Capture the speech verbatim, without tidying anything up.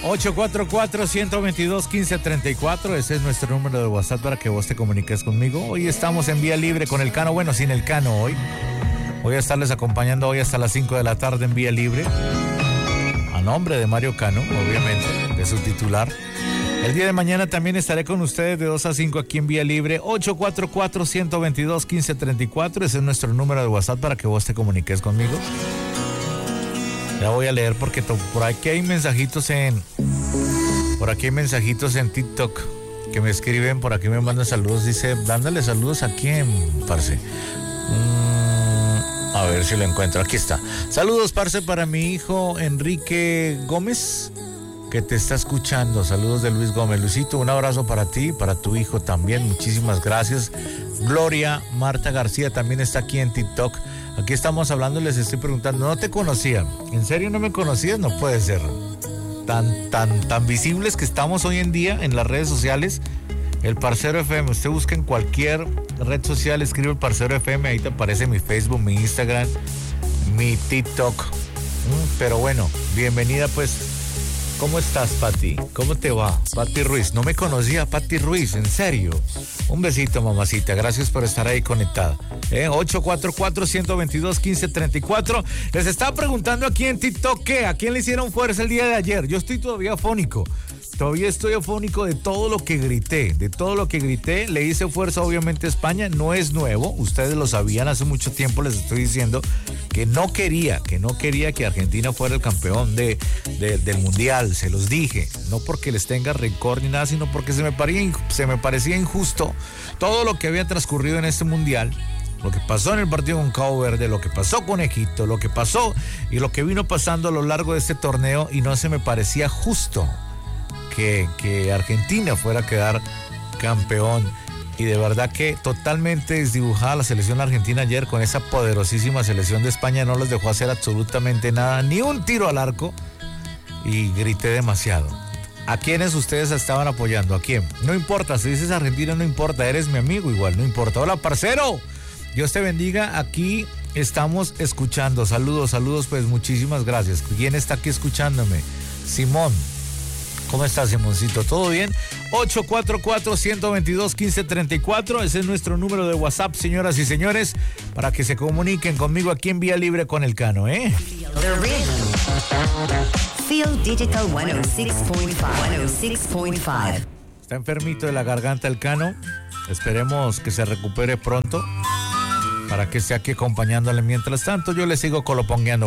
ocho cuatro cuatro, uno dos dos, uno cinco tres cuatro, ese es nuestro número de WhatsApp para que vos te comuniques conmigo. Hoy estamos en Vía Libre con el Cano, bueno, sin el Cano hoy. Voy a estarles acompañando hoy hasta las cinco de la tarde en Vía Libre. A nombre de Mario Cano, obviamente, de su titular. El día de mañana también estaré con ustedes de dos a cinco aquí en Vía Libre. ocho cuatro cuatro, uno dos dos, uno cinco tres cuatro, ese es nuestro número de WhatsApp para que vos te comuniques conmigo. Ya voy a leer porque to- por aquí hay mensajitos en... Por aquí hay mensajitos en TikTok que me escriben, por aquí me mandan saludos. Dice, dándole saludos a quién, parce. Mm, a ver si lo encuentro. Aquí está. Saludos, parce, para mi hijo Enrique Gómez, que te está escuchando. Saludos de Luis Gómez. Luisito, un abrazo para ti, para tu hijo también. Muchísimas gracias. Gloria Marta García también está aquí en TikTok. Aquí estamos hablando, les estoy preguntando, no te conocía. ¿En serio no me conocías? No puede ser. Tan, tan, tan visibles que estamos hoy en día en las redes sociales. El Parcero F M, usted busca en cualquier red social, escribe el Parcero F M, ahí te aparece mi Facebook, mi Instagram, mi TikTok. Mm, pero bueno, bienvenida pues. ¿Cómo estás, Pati? ¿Cómo te va? Pati Ruiz. No me conocía Pati Ruiz, en serio. Un besito, mamacita. Gracias por estar ahí conectada. ¿Eh? ocho cuatro cuatro, uno dos dos, uno cinco tres cuatro. Les estaba preguntando aquí en TikTok ¿qué? ¿A quién le hicieron fuerza el día de ayer? Yo estoy todavía afónico. Todavía estoy afónico de todo lo que grité. De todo lo que grité. Le hice fuerza obviamente a España. No es nuevo. Ustedes lo sabían hace mucho tiempo. Les estoy diciendo que no quería, que no quería que Argentina fuera el campeón de, de, del Mundial. Se los dije. No porque les tenga rencor ni nada, sino porque se me, parecía, se me parecía injusto todo lo que había transcurrido en este Mundial. Lo que pasó en el partido con Cabo Verde, lo que pasó con Egipto, lo que pasó y lo que vino pasando a lo largo de este torneo, y no se me parecía justo que, que Argentina fuera a quedar campeón. Y de verdad que totalmente desdibujada la selección argentina ayer con esa poderosísima selección de España. No les dejó hacer absolutamente nada, ni un tiro al arco, y grité demasiado. ¿A quiénes ustedes estaban apoyando? ¿A quién? No importa, si dices Argentina no importa, eres mi amigo igual, no importa. Hola, parcero, Dios te bendiga, aquí estamos escuchando. Saludos, saludos, pues muchísimas gracias. ¿Quién está aquí escuchándome? Simón. ¿Cómo estás, Simoncito? ¿Todo bien? ocho cuatro cuatro, uno dos dos, uno cinco tres cuatro, ese es nuestro número de WhatsApp, señoras y señores, para que se comuniquen conmigo aquí en Vía Libre con el Cano, ¿eh? Feel Digital ciento seis punto cinco. ciento seis punto cinco. Está enfermito de la garganta el Cano. Esperemos que se recupere pronto para que esté aquí acompañándole. Mientras tanto, yo le sigo colopongueando.